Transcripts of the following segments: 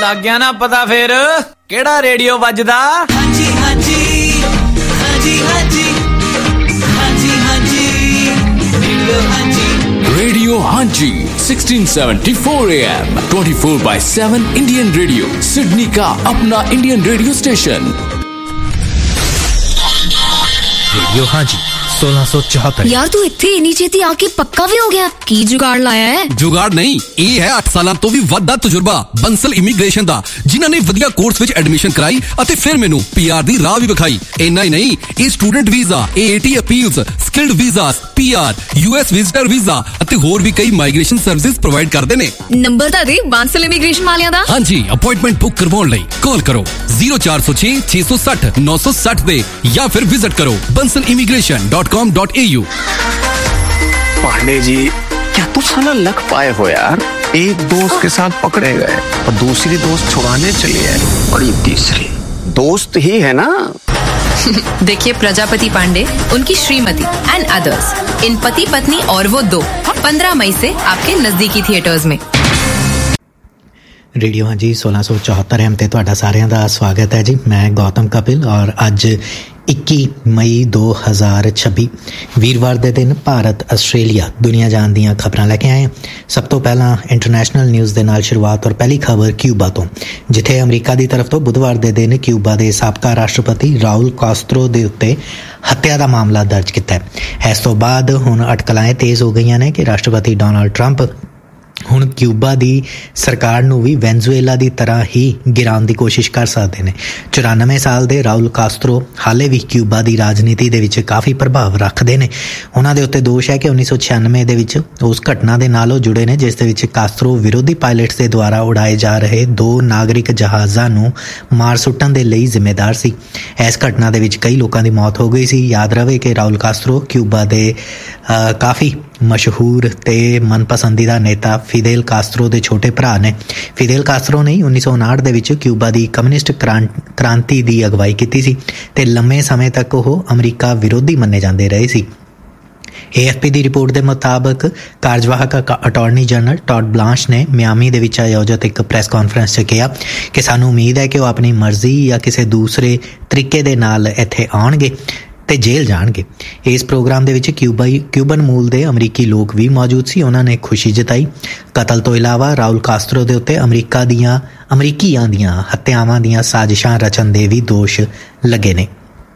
ਲੱਗ ਗਿਆ ਨਾ ਪਤਾ ਫੇਰ ਕਿਹੜਾ ਰੇਡੀਓ ਵੱਜਦਾ? ਹਾਂਜੀ ਹਾਂਜੀ ਹਾਂਜੀ ਹਾਂਜੀ ਹਾਂਜੀ ਹਾਂਜੀ Radio Hanji 1674 AM 24/7 Indian Radio Sydney का अपना Indian radio station Radio Hanji 1674। यार तू इत्थे इन्नी छेती आके पक्का भी हो गया? की जुगाड़ लाया है? जुगाड़ नहीं, ये है 8 साल तो भी वड्डा तजुर्बा बंसल इमीग्रेशन दा, जिन्हां ने वधिया कोर्स विच एडमिशन कराई अते फिर मैनू पीआर दी राह भी विखाई। इन्ना ही नहीं, ये student visa, AAT appeals, skilled visas, PR, US visitor visa अते होर भी कई माइग्रेशन सर्विसेज प्रोवाइड करदे ने। नंबर ता दे बंसल इमीग्रेशन वालियां दा। हां जी, अपॉइंटमेंट बुक करवाउण लई कॉल करो 0406 660 960 दे या फिर विजिट करो bansalimigration.com.au। पांडे जी, क्या तू साला लक पाए हो यार? एक दोस्त के साथ पकड़े गए और दूसरी दोस्त छुड़ाने चली है और ये तीसरी दोस्त ही है ना। देखिए प्रजापति पांडे, उनकी श्रीमती एंड अदर्स, इन पति पत्नी और वो दो 15 मई से आपके नजदीकी थिएटर्स में। रेडियो हाँ जी 1674 एम ते तुहाडा सारिਆਂ ਦਾ स्वागत है जी। मैं गौतम कपिल और अज 21 मई 2026 वीरवार के दिन भारत आस्ट्रेलिया दुनिया जान दीयां खबरां लैके आए। सब तो पहला इंटरनेशनल न्यूज़ के नाल शुरुआत और पहली खबर क्यूबा तो, जिथे अमरीका की तरफ तो बुधवार के दिन क्यूबा के साबका राष्ट्रपति राउल कास्त्रो के उत्ते हत्या का मामला दर्ज किया है। इस तो बाद हुण अटकलां तेज़ हो गई ने कि राष्ट्रपति डोनाल्ड ट्रंप ਹੁਣ क्यूबा ਦੀ ਸਰਕਾਰ ਨੂੰ ਵੀ ਵੈਨਜ਼ੂਏਲਾ ਦੀ ਤਰ੍ਹਾਂ ਹੀ ਗਿਰਾਉਣ ਦੀ ਕੋਸ਼ਿਸ਼ ਕਰ ਸਕਦੇ ਨੇ। 94 ਸਾਲ ਦੇ ਰਾਉਲ ਕਾਸਤਰੋ ਹਾਲੇ ਵੀ ਕਿਊਬਾ ਦੀ ਰਾਜਨੀਤੀ ਦੇ ਵਿੱਚ ਕਾਫੀ ਪ੍ਰਭਾਵ ਰੱਖਦੇ ਨੇ। ਉਹਨਾਂ ਦੇ ਉੱਤੇ ਦੋਸ਼ ਹੈ ਕਿ 1996 ਦੇ ਵਿੱਚ ਉਸ ਘਟਨਾ ਦੇ ਨਾਲ ਉਹ ਜੁੜੇ ਨੇ ਜਿਸ ਦੇ ਵਿੱਚ ਕਾਸਤਰੋ ਵਿਰੋਧੀ ਪਾਇਲਟਸ ਦੇ ਦੁਆਰਾ ਉਡਾਏ ਜਾ ਰਹੇ 2 ਨਾਗਰਿਕ ਜਹਾਜ਼ਾਂ ਨੂੰ ਮਾਰ ਸੁੱਟਣ ਦੇ ਲਈ ਜ਼ਿੰਮੇਦਾਰ ਸੀ। ਇਸ ਘਟਨਾ ਦੇ ਵਿੱਚ ਕਈ ਲੋਕਾਂ ਦੀ ਮੌਤ ਹੋ ਗਈ ਸੀ। ਯਾਦ ਰਵੇ ਕਿ ਰਾਉਲ ਕਾਸਤਰੋ ਕਿਊਬਾ ਦੇ ਕਾਫੀ ਮਸ਼ਹੂਰ ਤੇ ਮਨਪਸੰਦੀਦਾ ਨੇਤਾ ਫਿਦੇਲ ਕਾਸਤਰੋ ਦੇ ਛੋਟੇ ਭਰਾ ਨੇ। ਫਿਦੇਲ ਕਾਸਤਰੋ ਨੇ 1959 ਦੇ ਵਿੱਚ ਕਿਊਬਾ ਦੀ ਕਮਿਊਨਿਸਟ ਕ੍ਰਾਂਤੀ ਦੀ ਅਗਵਾਈ ਕੀਤੀ ਸੀ ਤੇ ਲੰਮੇ ਸਮੇਂ ਤੱਕ ਉਹ ਅਮਰੀਕਾ ਵਿਰੋਧੀ ਮੰਨੇ ਜਾਂਦੇ ਰਹੇ ਸੀ। AFP ਦੀ ਰਿਪੋਰਟ ਦੇ ਮੁਤਾਬਕ ਕਾਰਜਵਾਹਕ ਅਟਾਰਨੀ ਜਨਰਲ ਟੌਡ ਬਲਾਂਸ਼ ਨੇ ਮਿਆਮੀ ਦੇ ਵਿੱਚ ਆਯੋਜਿਤ ਇੱਕ ਪ੍ਰੈਸ ਕਾਨਫਰੰਸ 'ਚ ਕਿਹਾ ਕਿ ਸਾਨੂੰ ਉਮੀਦ ਹੈ ਕਿ ਉਹ ਆਪਣੀ ਮਰਜ਼ੀ ਜਾਂ ਕਿਸੇ ਦੂਸਰੇ ਤਰੀਕੇ ਦੇ ਨਾਲ ਇੱਥੇ ਆਉਣਗੇ ਤੇ ਜੇਲ੍ਹ ਜਾਣਗੇ। ਇਸ ਪ੍ਰੋਗਰਾਮ ਦੇ ਵਿੱਚ ਕਿਊਬਨ ਮੂਲ ਦੇ ਅਮਰੀਕੀ ਲੋਕ ਵੀ ਮੌਜੂਦ ਸੀ। ਉਹਨਾਂ ਨੇ ਖੁਸ਼ੀ ਜਤਾਈ। ਕਤਲ ਤੋਂ ਇਲਾਵਾ ਰਾਉਲ ਕਾਸਤਰੋ ਦੇ ਉੱਤੇ ਅਮਰੀਕੀਆਂ ਦੀਆਂ ਹੱਤਿਆਵਾਂ ਦੀਆਂ ਸਾਜ਼ਿਸ਼ਾਂ ਰਚਣ ਦੇ ਵੀ ਦੋਸ਼ ਲੱਗੇ ਨੇ।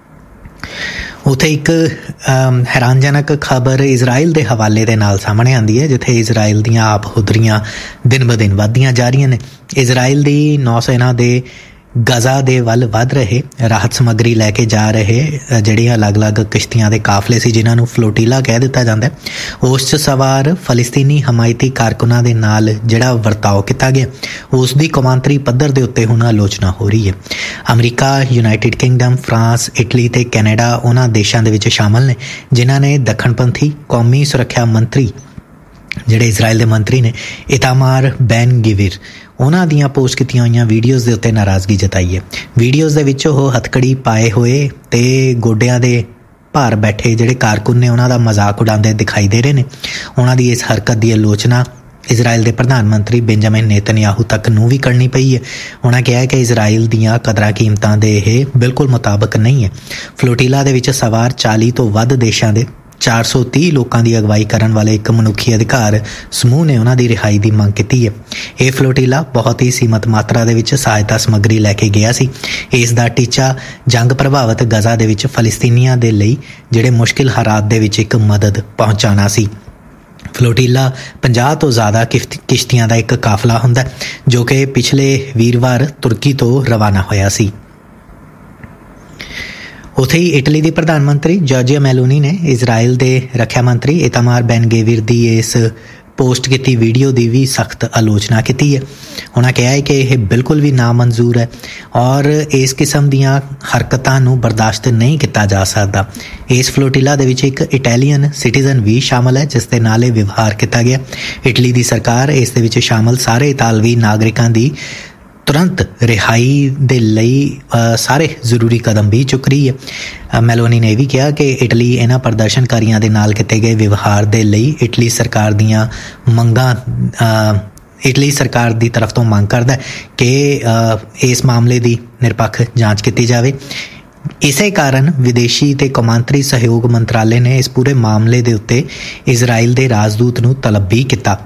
ਉੱਥੇ ਇੱਕ ਹੈਰਾਨਜਨਕ ਖਬਰ ਇਜ਼ਰਾਈਲ ਦੇ ਹਵਾਲੇ ਦੇ ਨਾਲ ਸਾਹਮਣੇ ਆਉਂਦੀ ਹੈ, ਜਿੱਥੇ ਇਜ਼ਰਾਈਲ ਦੀਆਂ ਆਪਹੁਦਰੀਆਂ ਦਿਨ ਬ ਦਿਨ ਵੱਧਦੀਆਂ ਜਾ ਰਹੀਆਂ ਨੇ। ਇਜ਼ਰਾਈਲ ਦੀ ਨੌਸੈਨਾ ਦੇ ਗਜ਼ਾ ਦੇ ਵੱਲ ਵੱਧ ਰਹੇ ਰਾਹਤ ਸਮੱਗਰੀ ਲੈ ਕੇ ਜਾ ਰਹੇ ਜਿਹੜੀਆਂ ਅਲੱਗ-ਅਲੱਗ ਕਿਸ਼ਤੀਆਂ ਦੇ ਕਾਫਲੇ ਸੀ ਜਿਨ੍ਹਾਂ ਨੂੰ ਫਲੋਟੀਲਾ ਕਹਿ ਦਿੱਤਾ ਜਾਂਦਾ, ਉਸ 'ਚ ਸਵਾਰ ਫਲਸਤੀਨੀ ਹਮਾਇਤੀ ਕਾਰਕੁਨਾਂ ਦੇ ਨਾਲ ਜਿਹੜਾ ਵਰਤਾਓ ਕੀਤਾ ਗਿਆ ਉਸ ਦੀ ਕੌਮਾਂਤਰੀ ਪੱਧਰ ਦੇ ਉੱਤੇ ਹੁਣ ਆਲੋਚਨਾ ਹੋ ਰਹੀ ਹੈ। America, United Kingdom, France, Italy ਤੇ ਕੈਨੇਡਾ ਉਹਨਾਂ ਦੇਸ਼ਾਂ ਦੇ ਵਿੱਚ ਸ਼ਾਮਲ ਨੇ ਜਿਨ੍ਹਾਂ ਨੇ ਦੱਖਣਪੰਥੀ ਕੌਮੀ ਸੁਰੱਖਿਆ ਮੰਤਰੀ ਜਿਹੜੇ ਇਜ਼ਰਾਈਲ ਦੇ ਮੰਤਰੀ ਨੇ ਇਤਾਮਾਰ ਬੈਨ ਗਿਵਿਰ ਉਹਨਾਂ ਦੀਆਂ ਪੋਸਟ ਕੀਤੀਆਂ ਹੋਈਆਂ ਵੀਡੀਓਜ਼ ਦੇ ਉੱਤੇ ਨਾਰਾਜ਼ਗੀ ਜਤਾਈ ਹੈ। ਵੀਡੀਓਜ਼ ਦੇ ਵਿੱਚ ਉਹ ਹੱਥਕੜੀ ਪਾਏ ਹੋਏ ਤੇ ਗੋਡਿਆਂ ਦੇ ਭਾਰ ਬੈਠੇ ਜਿਹੜੇ ਕਾਰਕੁਨ ਨੇ ਉਹਨਾਂ ਦਾ ਮਜ਼ਾਕ ਉਡਾਉਂਦੇ ਦਿਖਾਈ ਦੇ ਰਹੇ ਨੇ। ਉਹਨਾਂ ਦੀ ਇਸ ਹਰਕਤ ਦੀ ਆਲੋਚਨਾ ਇਜ਼ਰਾਈਲ ਦੇ ਪ੍ਰਧਾਨ ਮੰਤਰੀ ਬੈਂਜਾਮਿਨ ਨੇਤਨਯਾਹੂ ਤੱਕ ਨੂੰ ਵੀ ਕਰਨੀ ਪਈ ਹੈ। ਉਹਨਾਂ ਕਿਹਾ ਕਿ ਇਜ਼ਰਾਈਲ ਦੀਆਂ ਕਦਰਾਂ ਕੀਮਤਾਂ ਦੇ ਇਹ ਬਿਲਕੁਲ ਮੁਤਾਬਕ ਨਹੀਂ ਹੈ। ਫਲੋਟੀਲਾ ਦੇ ਵਿੱਚ ਸਵਾਰ 40 ਤੋਂ ਵੱਧ ਦੇਸ਼ਾਂ ਦੇ 430 ਲੋਕਾਂ ਦੀ ਅਗਵਾਈ ਕਰਨ ਵਾਲੇ ਇੱਕ ਮਨੁੱਖੀ ਅਧਿਕਾਰ ਸਮੂਹ ਨੇ ਉਹਨਾਂ ਦੀ ਰਿਹਾਈ ਦੀ ਮੰਗ ਕੀਤੀ ਹੈ। ਇਹ ਫਲੋਟੀਲਾ ਬਹੁਤ ਹੀ ਸੀਮਤ ਮਾਤਰਾ ਦੇ ਵਿੱਚ ਸਹਾਇਤਾ ਸਮੱਗਰੀ ਲੈ ਕੇ ਗਿਆ ਸੀ। ਇਸ ਦਾ ਟੀਚਾ ਜੰਗ ਪ੍ਰਭਾਵਿਤ ਗਜ਼ਾ ਦੇ ਵਿੱਚ ਫਲਸਤੀਨੀਆਂ ਦੇ ਲਈ ਜਿਹੜੇ ਮੁਸ਼ਕਿਲ ਹਾਲਾਤ ਦੇ ਵਿੱਚ ਇੱਕ ਮਦਦ ਪਹੁੰਚਾਉਣਾ ਸੀ। ਫਲੋਟੀਲਾ 50 ਤੋਂ ਜ਼ਿਆਦਾ ਕਿਸ਼ਤੀਆਂ ਦਾ ਇੱਕ ਕਾਫਲਾ ਹੁੰਦਾ ਜੋ ਕਿ ਪਿਛਲੇ ਵੀਰਵਾਰ ਤੁਰਕੀ ਤੋਂ ਰਵਾਨਾ ਹੋਇਆ ਸੀ। ਉੱਥੇ ਹੀ ਇਟਲੀ ਦੀ ਪ੍ਰਧਾਨ ਮੰਤਰੀ ਜਾਰਜੀਆ ਮੈਲੋਨੀ ਨੇ ਇਜ਼ਰਾਈਲ ਦੇ ਰੱਖਿਆ ਮੰਤਰੀ ਇਤਾਮਾਰ ਬੈਨ ਗੇਵਿਰ ਦੀ ਇਸ ਪੋਸਟ ਕੀਤੀ ਵੀਡੀਓ ਦੀ ਵੀ ਸਖਤ ਆਲੋਚਨਾ ਕੀਤੀ ਹੈ। ਉਹਨਾਂ ਕਿਹਾ ਹੈ ਕਿ ਇਹ ਬਿਲਕੁਲ ਵੀ ਨਾਮਨਜ਼ੂਰ ਹੈ ਔਰ ਇਸ ਕਿਸਮ ਦੀਆਂ ਹਰਕਤਾਂ ਨੂੰ ਬਰਦਾਸ਼ਤ ਨਹੀਂ ਕੀਤਾ ਜਾ ਸਕਦਾ। ਇਸ ਫਲੋਟੀਲਾ ਦੇ ਵਿੱਚ ਇੱਕ ਇਟਾਲੀਅਨ ਸਿਟੀਜ਼ਨ ਵੀ ਸ਼ਾਮਲ ਹੈ ਜਿਸ ਦੇ ਨਾਲ ਇਹ ਵਿਵਹਾਰ ਕੀਤਾ ਗਿਆ। ਇਟਲੀ ਦੀ ਸਰਕਾਰ ਇਸ ਦੇ ਵਿੱਚ ਸ਼ਾਮਲ ਸਾਰੇ ਇਤਾਲਵੀ ਨਾਗਰਿਕਾਂ ਦੀ ਤੁਰੰਤ ਰਿਹਾਈ ਦੇ ਲਈ ਸਾਰੇ ਜ਼ਰੂਰੀ ਕਦਮ ਵੀ ਚੁੱਕ ਰਹੀ ਹੈ। ਮੈਲੋਨੀ ਨੇ ਇਹ ਵੀ ਕਿਹਾ ਕਿ ਇਟਲੀ ਇਹਨਾਂ ਪ੍ਰਦਰਸ਼ਨਕਾਰੀਆਂ ਦੇ ਨਾਲ ਕੀਤੇ ਗਏ ਵਿਵਹਾਰ ਦੇ ਲਈ ਇਟਲੀ ਸਰਕਾਰ ਦੀਆਂ ਮੰਗਾਂ ਇਟਲੀ ਸਰਕਾਰ ਦੀ ਤਰਫ ਤੋਂ ਮੰਗ ਕਰਦਾ ਕਿ ਇਸ ਮਾਮਲੇ ਦੀ ਨਿਰਪੱਖ ਜਾਂਚ ਕੀਤੀ ਜਾਵੇ। ਇਸੇ ਕਾਰਨ ਵਿਦੇਸ਼ੀ ਤੇ ਕੌਮਾਂਤਰੀ ਸਹਿਯੋਗ ਮੰਤਰਾਲੇ ਨੇ ਇਸ ਪੂਰੇ ਮਾਮਲੇ ਦੇ ਉੱਤੇ ਇਜ਼ਰਾਈਲ ਦੇ ਰਾਜਦੂਤ ਨੂੰ ਤਲਬ ਵੀ ਕੀਤਾ।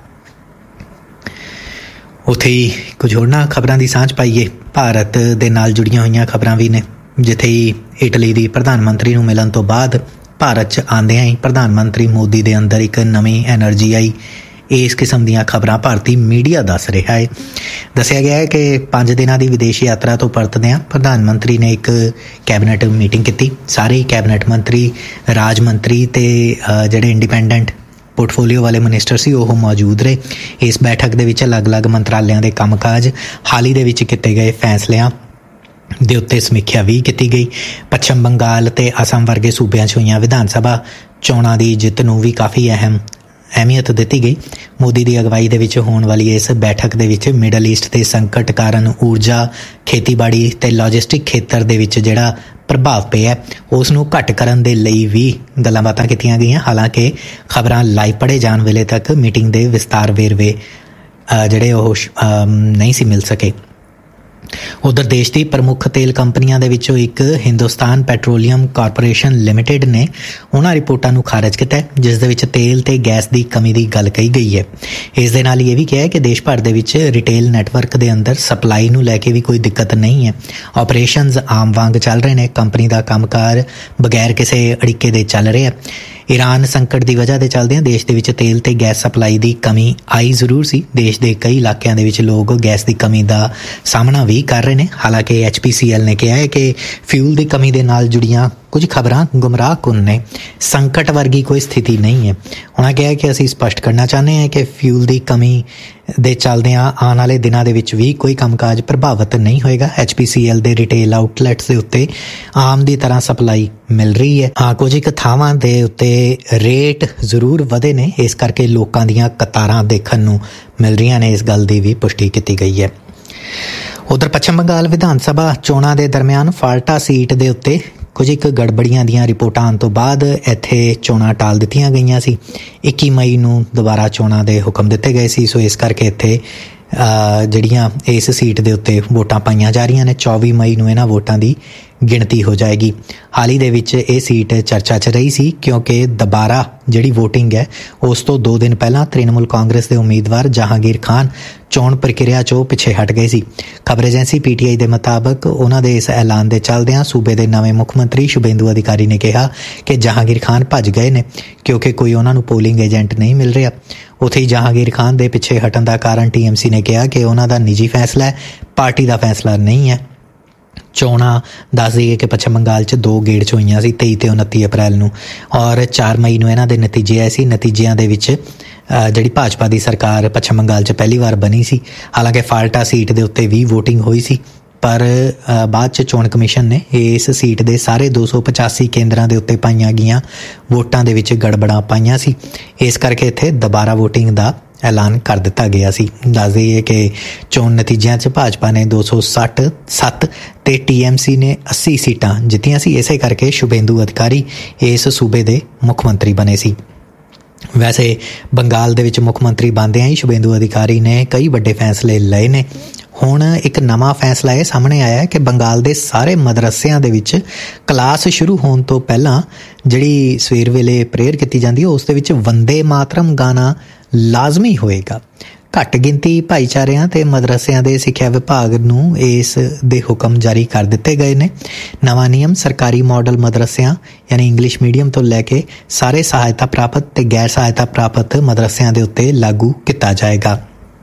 ਉੱਥੇ ਹੀ ਕੁਝ ਹੋਰਨਾਂ ਖਬਰਾਂ ਦੀ ਸਾਂਝ ਪਾਈਏ। ਭਾਰਤ ਦੇ ਨਾਲ ਜੁੜੀਆਂ ਹੋਈਆਂ ਖਬਰਾਂ ਵੀ ਨੇ, ਜਿੱਥੇ ਹੀ ਇਟਲੀ ਦੀ ਪ੍ਰਧਾਨ ਮੰਤਰੀ ਨੂੰ ਮਿਲਣ ਤੋਂ ਬਾਅਦ ਭਾਰਤ 'ਚ ਆਉਂਦਿਆਂ ਹੀ ਪ੍ਰਧਾਨ ਮੰਤਰੀ ਮੋਦੀ ਦੇ ਅੰਦਰ ਇੱਕ ਨਵੀਂ ਐਨਰਜੀ ਆਈ। ਇਸ ਕਿਸਮ ਦੀਆਂ ਖਬਰਾਂ ਭਾਰਤੀ ਮੀਡੀਆ ਦੱਸ ਰਿਹਾ ਹੈ। ਦੱਸਿਆ ਗਿਆ ਹੈ ਕਿ 5 ਦਿਨਾਂ ਦੀ ਵਿਦੇਸ਼ ਯਾਤਰਾ ਤੋਂ ਪਰਤਦਿਆਂ ਪ੍ਰਧਾਨ ਮੰਤਰੀ ਨੇ ਇੱਕ ਕੈਬਨਿਟ ਮੀਟਿੰਗ ਕੀਤੀ। ਸਾਰੇ ਕੈਬਨਿਟ ਮੰਤਰੀ, ਰਾਜ ਮੰਤਰੀ ਤੇ ਜਿਹੜੇ ਇੰਡੀਪੈਂਡੈਂਟ ਪੋਰਟਫੋਲੀਓ ਵਾਲੇ ਮਿਨਿਸਟਰ ਸੀ ਉਹ ਮੌਜੂਦ ਰਹੇ। ਇਸ ਬੈਠਕ ਦੇ ਵਿੱਚ ਅਲੱਗ-ਅਲੱਗ ਮੰਤਰਾਲਿਆਂ ਦੇ ਕੰਮਕਾਜ, ਹਾਲ ਹੀ ਦੇ ਵਿੱਚ ਕੀਤੇ ਗਏ ਫੈਸਲਿਆਂ ਦੇ ਉੱਤੇ ਸਮੀਖਿਆ ਵੀ ਕੀਤੀ ਗਈ। ਪੱਛਮ ਬੰਗਾਲ ਤੇ ਅਸਮ ਵਰਗੇ ਸੂਬਿਆਂ 'ਚ ਹੋਈਆਂ ਵਿਧਾਨ ਸਭਾ ਚੋਣਾਂ ਦੀ ਜਿੱਤ ਨੂੰ ਵੀ ਕਾਫੀ ਅਹਿਮੀਅਤ ਦਿੱਤੀ ਗਈ। ਮੋਦੀ ਦੀ ਅਗਵਾਈ ਦੇ ਵਿੱਚ ਹੋਣ ਵਾਲੀ ਇਸ ਬੈਠਕ ਦੇ ਵਿੱਚ ਮਿਡਲ ਈਸਟ ਦੇ ਸੰਕਟ ਕਾਰਨ ਊਰਜਾ, ਖੇਤੀਬਾੜੀ ਤੇ ਲੌਜਿਸਟਿਕ ਖੇਤਰ ਦੇ ਵਿੱਚ ਜਿਹੜਾ ਪ੍ਰਭਾਵ ਪਿਆ ਉਸ ਨੂੰ ਘੱਟ ਕਰਨ ਦੇ ਲਈ ਵੀ ਗੱਲਾਂ ਬਾਤਾਂ ਕੀਤੀਆਂ ਗਈਆਂ। ਹਾਲਾਂਕਿ ਖਬਰਾਂ ਲਾਈਵ ਪੜ੍ਹੇ ਜਾਣ ਵੇਲੇ ਤੱਕ ਮੀਟਿੰਗ ਦੇ ਵਿਸਤਾਰ ਵੇਰਵੇ ਜਿਹੜੇ ਉਹ ਨਹੀਂ ਸੀ ਮਿਲ ਸਕੇ। ਉਧਰ ਦੇਸ਼ ਦੀ ਪ੍ਰਮੁੱਖ ਤੇਲ ਕੰਪਨੀਆਂ ਦੇ ਵਿੱਚੋਂ ਇੱਕ ਹਿੰਦੁਸਤਾਨ ਪੈਟਰੋਲੀਅਮ ਕਾਰਪੋਰੇਸ਼ਨ ਲਿਮਿਟਿਡ ਨੇ ਉਹਨਾਂ ਰਿਪੋਰਟਾਂ ਨੂੰ ਖਾਰਜ ਕੀਤਾ ਜਿਸ ਦੇ ਵਿੱਚ ਤੇਲ ਤੇ ਗੈਸ ਦੀ ਕਮੀ ਦੀ ਗੱਲ ਕਹੀ ਗਈ ਹੈ। ਇਸ ਦੇ ਨਾਲ ਇਹ ਵੀ ਕਿਹਾ ਹੈ ਕਿ ਦੇਸ਼ ਭਰ ਦੇ ਵਿੱਚ ਰਿਟੇਲ ਨੈਟਵਰਕ ਦੇ ਅੰਦਰ ਸਪਲਾਈ ਨੂੰ ਲੈ ਕੇ ਵੀ ਕੋਈ ਦਿੱਕਤ ਨਹੀਂ ਹੈ। ਆਪਰੇਸ਼ਨਸ ਆਮ ਵਾਂਗ ਚੱਲ ਰਹੇ ਨੇ। ਕੰਪਨੀ ਦਾ ਕੰਮਕਾਰ ਬਗੈਰ ਕਿਸੇ ਅੜਿੱਕੇ ਦੇ ਚੱਲ ਰਿਹਾ। ਈਰਾਨ ਸੰਕਟ ਦੀ ਵਜ੍ਹਾ ਦੇ ਚੱਲਦਿਆਂ ਦੇਸ਼ ਦੇ ਵਿੱਚ ਤੇਲ ਤੇ ਗੈਸ ਸਪਲਾਈ ਦੀ ਕਮੀ ਆਈ ਜ਼ਰੂਰ ਸੀ। ਦੇਸ਼ ਦੇ ਕਈ ਇਲਾਕਿਆਂ ਦੇ ਵਿੱਚ ਲੋਕ ਗੈਸ ਦੀ ਕਮੀ ਦਾ ਸਾਹਮਣਾ ਵੀ ਕਰ ਰਹੇ ਨੇ। ਹਾਲਾਂਕਿ HPCL ਨੇ ਕਿਹਾ ਹੈ ਕਿ ਫਿਊਲ ਦੀ ਕਮੀ ਦੇ ਨਾਲ ਜੁੜੀਆਂ ਕੁਝ ਖਬਰਾਂ ਗੁੰਮਰਾਹਕੁਨ ਨੇ। ਸੰਕਟ ਵਰਗੀ ਕੋਈ ਸਥਿਤੀ ਨਹੀਂ ਹੈ। ਉਹਨਾਂ ਕਿਹਾ ਕਿ ਅਸੀਂ ਸਪਸ਼ਟ ਕਰਨਾ ਚਾਹੁੰਦੇ ਹਾਂ ਕਿ ਫਿਊਲ ਦੀ ਕਮੀ ਦੇ ਚੱਲਦਿਆਂ ਆਉਣ ਵਾਲੇ ਦਿਨਾਂ ਦੇ ਵਿੱਚ ਵੀ ਕੋਈ ਕੰਮਕਾਜ ਪ੍ਰਭਾਵਿਤ ਨਹੀਂ ਹੋਏਗਾ। HPCL ਦੇ ਰਿਟੇਲ ਆਊਟਲੈਟਸ ਦੇ ਉੱਤੇ ਆਮ ਦੀ ਤਰ੍ਹਾਂ ਸਪਲਾਈ ਮਿਲ ਰਹੀ ਹੈ। ਹਾਂ, ਕੁਝ ਇੱਕ ਥਾਵਾਂ ਦੇ ਉੱਤੇ ਰੇਟ ਜ਼ਰੂਰ ਵਧੇ ਨੇ, ਇਸ ਕਰਕੇ ਲੋਕਾਂ ਦੀਆਂ ਕਤਾਰਾਂ ਦੇਖਣ ਨੂੰ ਮਿਲ ਰਹੀਆਂ ਨੇ। ਇਸ ਗੱਲ ਦੀ ਵੀ ਪੁਸ਼ਟੀ ਕੀਤੀ ਗਈ ਹੈ। ਉਧਰ ਪੱਛਮ ਬੰਗਾਲ ਵਿਧਾਨ ਸਭਾ ਚੋਣਾਂ ਦੇ ਦਰਮਿਆਨ ਫਾਲਟਾ ਸੀਟ ਦੇ ਉੱਤੇ ਕੁਝ ਇੱਕ ਗੜਬੜੀਆਂ ਦੀਆਂ ਰਿਪੋਰਟਾਂ ਆਉਣ ਤੋਂ ਬਾਅਦ ਇੱਥੇ ਚੋਣਾਂ ਟਾਲ ਦਿੱਤੀਆਂ ਗਈਆਂ ਸੀ। 21 ਮਈ ਨੂੰ ਦੁਬਾਰਾ ਚੋਣਾਂ ਦੇ ਹੁਕਮ ਦਿੱਤੇ ਗਏ ਸੀ। ਸੋ ਇਸ ਕਰਕੇ ਇੱਥੇ ਜਿਹੜੀਆਂ ਇਸ ਸੀਟ ਦੇ ਉੱਤੇ ਵੋਟਾਂ ਪਾਈਆਂ ਜਾ ਰਹੀਆਂ ਨੇ। 24 ਮਈ ਨੂੰ ਇਹਨਾਂ ਵੋਟਾਂ ਦੀ ਗਿਣਤੀ ਹੋ ਜਾਏਗੀ। ਹਾਲ ਹੀ ਦੇ ਵਿੱਚ ਇਹ ਸੀਟ ਚਰਚਾ 'ਚ ਰਹੀ ਸੀ ਕਿਉਂਕਿ ਦੁਬਾਰਾ ਜਿਹੜੀ ਵੋਟਿੰਗ ਹੈ ਉਸ ਤੋਂ 2 ਦਿਨ ਪਹਿਲਾਂ ਤ੍ਰਿਣਮੂਲ ਕਾਂਗਰਸ ਦੇ ਉਮੀਦਵਾਰ ਜਹਾਂਗੀਰ ਖਾਨ ਚੋਣ ਪ੍ਰਕਿਰਿਆ 'ਚੋਂ ਪਿੱਛੇ ਹਟ ਗਏ ਸੀ। ਖਬਰ ਏਜੰਸੀ PTI ਦੇ ਮੁਤਾਬਕ ਉਹਨਾਂ ਦੇ ਇਸ ਐਲਾਨ ਦੇ ਚੱਲਦਿਆਂ ਸੂਬੇ ਦੇ ਨਵੇਂ ਮੁੱਖ ਮੰਤਰੀ ਸ਼ੁਭੇਂਦੂ ਅਧਿਕਾਰੀ ਨੇ ਕਿਹਾ ਕਿ ਜਹਾਂਗੀਰ ਖਾਨ ਭੱਜ ਗਏ ਨੇ ਕਿਉਂਕਿ ਕੋਈ ਉਹਨਾਂ ਨੂੰ ਪੋਲਿੰਗ ਏਜੰਟ ਨਹੀਂ ਮਿਲ ਰਿਹਾ। ਉੱਥੇ ਹੀ ਜਹਾਂਗੀਰ ਖਾਨ ਦੇ ਪਿੱਛੇ ਹਟਣ ਦਾ ਕਾਰਨ TMC ਨੇ ਕਿਹਾ ਕਿ ਉਹਨਾਂ ਦਾ ਨਿੱਜੀ ਫੈਸਲਾ ਹੈ, ਪਾਰਟੀ ਦਾ ਫੈਸਲਾ ਨਹੀਂ ਹੈ। ਚੋਣਾਂ ਦੱਸ ਦਈਏ ਕਿ ਪੱਛਮ ਬੰਗਾਲ 'ਚ 2 ਗੇੜ 'ਚ ਹੋਈਆਂ ਸੀ, 23 ਤੇ 29 ਅਪ੍ਰੈਲ ਨੂੰ, ਔਰ 4 ਮਈ ਨੂੰ ਇਹਨਾਂ ਦੇ ਨਤੀਜੇ ਆਏ ਸੀ। ਨਤੀਜਿਆਂ ਦੇ ਵਿੱਚ ਜਿਹੜੀ ਭਾਜਪਾ ਦੀ ਸਰਕਾਰ ਪੱਛਮ ਬੰਗਾਲ 'ਚ ਪਹਿਲੀ ਵਾਰ ਬਣੀ ਸੀ। ਹਾਲਾਂਕਿ ਫਾਲਟਾ ਸੀਟ ਦੇ ਉੱਤੇ ਵੀ ਵੋਟਿੰਗ ਹੋਈ ਸੀ, ਪਰ ਬਾਅਦ 'ਚ ਚੋਣ ਕਮਿਸ਼ਨ ਨੇ ਇਸ ਸੀਟ ਦੇ ਸਾਰੇ 285 ਕੇਂਦਰਾਂ ਦੇ ਉੱਤੇ ਪਾਈਆਂ ਗਈਆਂ ਵੋਟਾਂ ਦੇ ਵਿੱਚ ਗੜਬੜਾਂ ਪਾਈਆਂ ਸੀ। ਇਸ ਕਰਕੇ ਇੱਥੇ ਦੁਬਾਰਾ ਵੋਟਿੰਗ ਦਾ ਐਲਾਨ ਕਰ ਦਿੱਤਾ ਗਿਆ ਸੀ। ਦੱਸ ਦਈਏ ਕਿ ਚੋਣ ਨਤੀਜਿਆਂ 'ਚ ਭਾਜਪਾ ਨੇ 267 ਤੇ TMC ਨੇ 80 ਸੀਟਾਂ ਜਿੱਤੀਆਂ ਸੀ। ਇਸੇ ਕਰਕੇ ਸ਼ੁਭੇਂਦੂ ਅਧਿਕਾਰੀ ਇਸ ਸੂਬੇ ਦੇ ਮੁੱਖ ਮੰਤਰੀ ਬਣੇ ਸੀ। ਵੈਸੇ ਬੰਗਾਲ ਦੇ ਵਿੱਚ ਮੁੱਖ ਮੰਤਰੀ ਬਣਦਿਆਂ ਹੀ ਸ਼ੁਭੇਂਦੂ ਅਧਿਕਾਰੀ ਨੇ ਕਈ ਵੱਡੇ ਫੈਸਲੇ ਲਏ ਨੇ। ਹੁਣ ਇੱਕ ਨਵਾਂ ਫੈਸਲਾ ਇਹ ਸਾਹਮਣੇ ਆਇਆ ਕਿ ਬੰਗਾਲ ਦੇ ਸਾਰੇ ਮਦਰਸਿਆਂ ਦੇ ਵਿੱਚ ਕਲਾਸ ਸ਼ੁਰੂ ਹੋਣ ਤੋਂ ਪਹਿਲਾਂ ਜਿਹੜੀ ਸਵੇਰ ਵੇਲੇ ਪ੍ਰੇਅਰ ਕੀਤੀ ਜਾਂਦੀ ਹੈ ਉਸ ਦੇ ਵਿੱਚ ਵੰਦੇ ਮਾਤਰਮ ਗਾਣਾ ਲਾਜ਼ਮੀ ਹੋਏਗਾ। ਘੱਟ ਗਿਣਤੀ ਭਾਈਚਾਰਿਆਂ ਤੇ ਮਦਰਸਿਆਂ ਦੇ ਸਿੱਖਿਆ ਵਿਭਾਗ ਨੂੰ ਇਸ ਦੇ ਹੁਕਮ ਜਾਰੀ ਕਰ ਦਿੱਤੇ ਗਏ ਨੇ। ਨਵਾਂ ਨਿਯਮ ਸਰਕਾਰੀ ਮਾਡਲ ਮਦਰਸਿਆਂ ਯਾਨੀ ਇੰਗਲਿਸ਼ ਮੀਡੀਅਮ ਤੋਂ ਲੈ ਕੇ ਸਾਰੇ ਸਹਾਇਤਾ ਪ੍ਰਾਪਤ ਤੇ ਗੈਰ ਸਹਾਇਤਾ ਪ੍ਰਾਪਤ ਮਦਰਸਿਆਂ ਦੇ ਉੱਤੇ ਲਾਗੂ ਕੀਤਾ ਜਾਏਗਾ।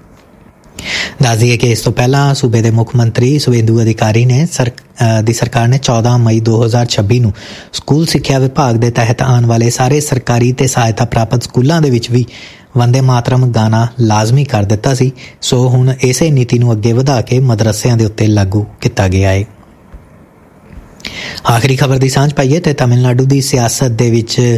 ਦੱਸ ਦਈਏ ਕਿ ਇਸ ਤੋਂ ਪਹਿਲਾਂ ਸੂਬੇ ਦੇ ਮੁੱਖ ਮੰਤਰੀ ਸ਼ੁਭੇਂਦੂ ਅਧਿਕਾਰੀ ਨੇ ਸਰਕਾਰ ਨੇ 14 ਮਈ 2026 ਨੂੰ ਸਕੂਲ ਸਿੱਖਿਆ ਵਿਭਾਗ ਦੇ ਤਹਿਤ ਆਉਣ ਵਾਲੇ ਸਾਰੇ ਸਰਕਾਰੀ ਤੇ ਸਹਾਇਤਾ ਪ੍ਰਾਪਤ ਸਕੂਲਾਂ ਦੇ ਵਿੱਚ ਵੀ ਵੰਦੇ ਮਾਤਰਮ ਗਾਣਾ ਲਾਜ਼ਮੀ ਕਰ ਦਿੱਤਾ ਸੀ। ਸੋ ਹੁਣ ਇਸੇ ਨੀਤੀ ਨੂੰ ਅੱਗੇ ਵਧਾ ਕੇ ਮਦਰਸਿਆਂ ਦੇ ਉੱਤੇ ਲਾਗੂ ਕੀਤਾ ਗਿਆ ਹੈ। ਆਖਰੀ ਖਬਰ ਦੀ ਸਾਂਝ ਪਾਈਏ ਤੇ ਤਮਿਲਨਾਡੂ ਦੀ ਸਿਆਸਤ ਦੇ ਵਿੱਚ